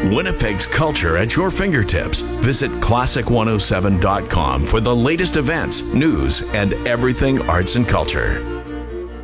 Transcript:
Winnipeg's culture at your fingertips. Visit classic107.com for the latest events, news, and everything arts and culture.